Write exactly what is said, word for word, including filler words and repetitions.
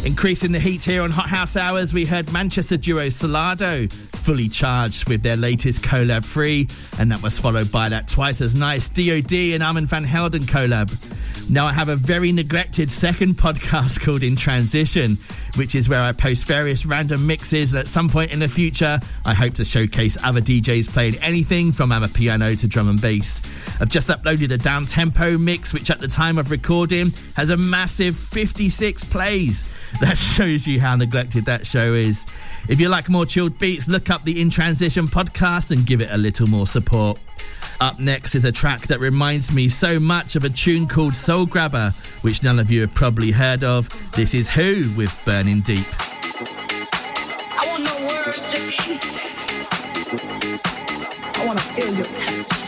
Increasing the heat here on Hot House Hours, we heard Manchester duo Solado fully charged with their latest collab Free, and that was followed by that twice as nice D O D and Armand van Helden collab. Now I have a very neglected second podcast called In Transition, which is where I post various random mixes. At some point in the future, I hope to showcase other D Js playing anything from amapiano to drum and bass. I've just uploaded a down-tempo mix, which at the time of recording has a massive fifty-six plays. That shows you how neglected that show is. If you like more chilled beats, look up the In Transition podcast and give it a little more support. Up next is a track that reminds me so much of a tune called Soul Grabber, which none of you have probably heard of. This is Who with Burning Deep. I want no words, just heat. I want to feel your touch.